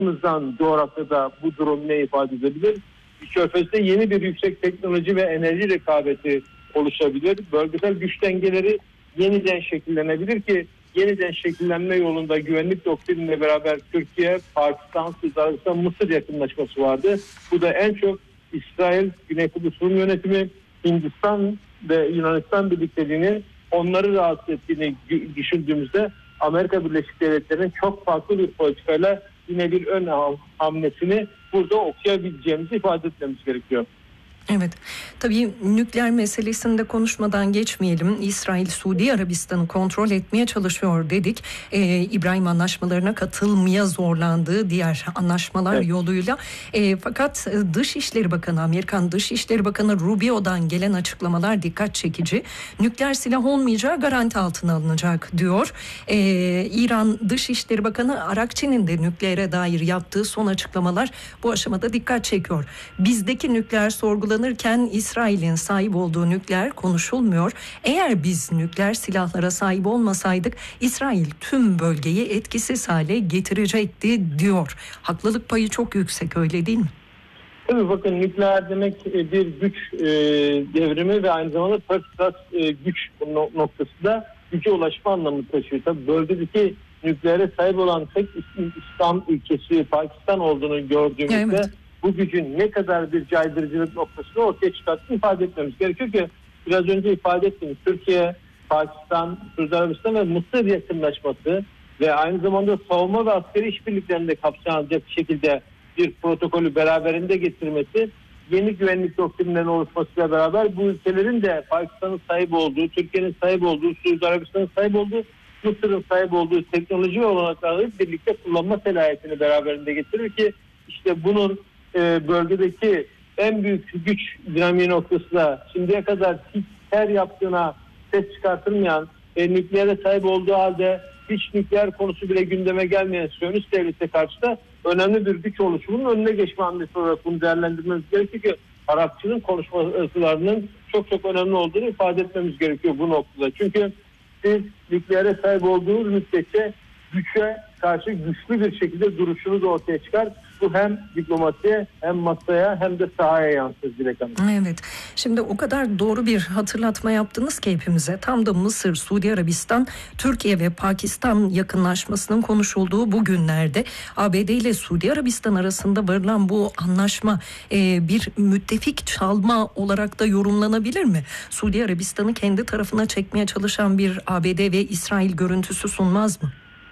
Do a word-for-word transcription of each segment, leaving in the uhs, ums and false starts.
baktığımızdan coğrafyada bu durum ne ifade edebilir? Körfez'de yeni bir yüksek teknoloji ve enerji rekabeti oluşabilir. Bölgesel güç dengeleri yeniden şekillenebilir ki yeniden şekillenme yolunda güvenlik doktrinle beraber Türkiye, Pakistan, Suudi Arabistan, Mısır yakınlaşması vardı. Bu da en çok İsrail, Güney Kıbrıs Rum yönetimi, Hindistan ve Yunanistan birlikteliğini onları rahatsız ettiğini düşündüğümüzde Amerika Birleşik Devletleri'nin çok farklı bir politikayla yine bir ön hamlesini burada okuyabileceğimizi ifade etmemiz gerekiyor. Evet, tabii nükleer meselesinde konuşmadan geçmeyelim. İsrail, Suudi Arabistan'ı kontrol etmeye çalışıyor dedik. Ee, İbrahim anlaşmalarına katılmaya zorlandığı diğer anlaşmalar evet. yoluyla. Ee, fakat Dışişleri Bakanı, Amerikan Dışişleri Bakanı Rubio'dan gelen açıklamalar dikkat çekici. Nükleer silah olmayacağı garanti altına alınacak diyor. Ee, İran Dışişleri Bakanı Arakçi'nin de nükleere dair yaptığı son açıklamalar bu aşamada dikkat çekiyor. Bizdeki nükleer sorguları İsrail'in sahip olduğu nükleer konuşulmuyor. Eğer biz nükleer silahlara sahip olmasaydık İsrail tüm bölgeyi etkisiz hale getirecekti diyor. Haklılık payı çok yüksek, öyle değil mi? Tabii bakın, nükleer demek bir güç e, devrimi ve aynı zamanda pörtüs e, güç noktasında güce ulaşma anlamını taşıyor. Tabii bölgedeki nükleere sahip olan tek İslam ülkesi Pakistan olduğunu gördüğümüzde evet. bu gücün ne kadar bir caydırıcılık noktasını ortaya çıkarttığını ifade etmemiz gerekiyor ki biraz önce ifade ettim. Türkiye, Pakistan, Suudi Arabistan ve Mısır yakınlaşması ve aynı zamanda savunma ve askeri işbirliklerinde kapsayacak şekilde bir protokolü beraberinde getirmesi, yeni güvenlik doktrinlerinin oluşmasıyla beraber bu ülkelerin de Pakistan'ın sahip olduğu, Türkiye'nin sahip olduğu, Suudi Arabistan'ın sahip olduğu, Mısır'ın sahip olduğu teknoloji ve olanakları birlikte kullanma selahiyetini beraberinde getirir ki işte bunun e, bölgedeki en büyük güç dinamiği noktasında şimdiye kadar hiç her yaptığına ses çıkartılmayan e, nükleere sahip olduğu halde hiç nükleer konusu bile gündeme gelmeyen Siyonist devlete karşı da önemli bir güç oluşumunun önüne geçme hamlesi olarak bunu değerlendirmemiz gerekiyor ki Arapçının konuşmalarının çok çok önemli olduğunu ifade etmemiz gerekiyor bu noktada. Çünkü siz nükleere sahip olduğunuz müddetçe güçe karşı güçlü bir şekilde duruşunu da ortaya çıkar. Bu hem diplomasiye hem masaya hem de sahaya yansır Dilek Hanım. Evet. Şimdi o kadar doğru bir hatırlatma yaptınız ki hepimize. Tam da Mısır, Suudi Arabistan, Türkiye ve Pakistan yakınlaşmasının konuşulduğu bu günlerde A B D ile Suudi Arabistan arasında varılan bu anlaşma e, bir müttefik çalma olarak da yorumlanabilir mi? Suudi Arabistan'ı kendi tarafına çekmeye çalışan bir A B D ve İsrail görüntüsü sunmaz mı?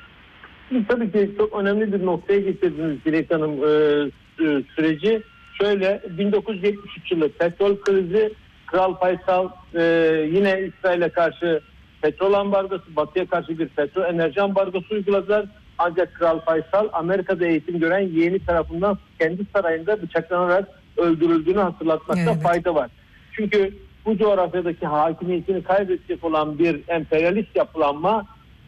Tabii ki çok önemli bir noktaya getirdiniz Dilek Hanım e, e, süreci. Şöyle bin dokuz yüz yetmiş üç yılı petrol krizi, Kral Faysal e, yine İsrail'e karşı petrol ambargosu, Batı'ya karşı bir petrol enerji ambargosu uyguladılar. Ancak Kral Faysal Amerika'da eğitim gören yeğeni tarafından kendi sarayında bıçaklanarak öldürüldüğünü hatırlatmakta evet. fayda var. Çünkü bu coğrafyadaki hakimiyetini kaybedecek olan bir emperyalist yapılanma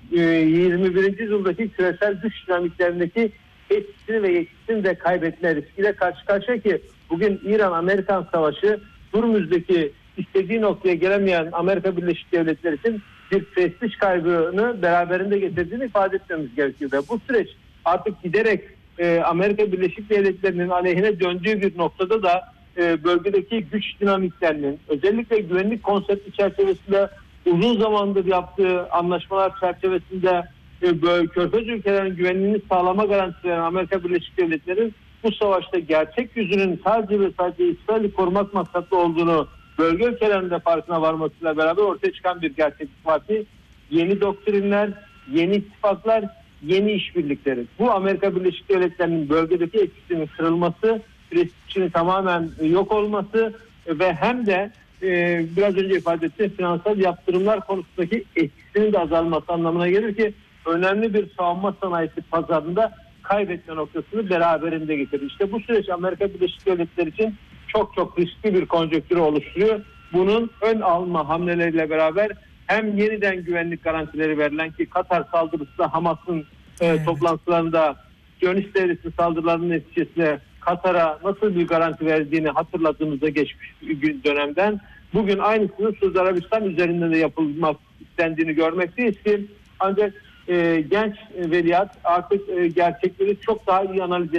yirmi birinci yüzyıldaki küresel güç dinamiklerindeki etkisini ve yetkisini de kaybetme riskiyle karşı karşıya ki bugün İran-Amerikan savaşı Hürmüz'deki istediği noktaya gelemeyen Amerika Birleşik Devletleri için bir prestij kaybını beraberinde getirdiğini ifade etmemiz gerekiyor. Ve bu süreç artık giderek e, Amerika Birleşik Devletleri'nin aleyhine döndüğü bir noktada da e, bölgedeki güç dinamiklerinin özellikle güvenlik konsepti çerçevesinde uzun zamandır yaptığı anlaşmalar çerçevesinde e, böyle Körfez ülkelerinin güvenliğini sağlama garantisi veren Amerika Birleşik Devletleri'nin bu savaşta gerçek yüzünün sadece ve sadece İsrail'i korumak maksatlı olduğunu bölge ülkelerinde farkına varmasıyla beraber ortaya çıkan bir gerçeklik var ki yeni doktrinler, yeni ittifaklar, yeni işbirlikleri. Bu Amerika Birleşik Devletleri'nin bölgedeki etkisinin kırılması, prestijinin tamamen yok olması ve hem de Ee, biraz önce ifade ettiğim finansal yaptırımlar konusundaki etkisinin de azalması anlamına gelir ki önemli bir savunma sanayisi pazarında kaybetme noktasını beraberinde getirir. İşte bu süreç Amerika Birleşik Devletleri için çok çok riskli bir konjonktürü oluşturuyor. Bunun ön alma hamleleriyle beraber hem yeniden güvenlik garantileri verilen ki Katar saldırısı da Hamas'ın evet. e, toplantılarında Siyonist devletin saldırılarının neticesinde Katar'a nasıl bir garanti verdiğini hatırladığımızda geçmiş gün dönemden bugün aynısının Suudi Arabistan üzerinde de yapılmak istendiğini görmekteyiz ki ancak e, genç veliaht artık e, gerçekleri çok daha iyi analiz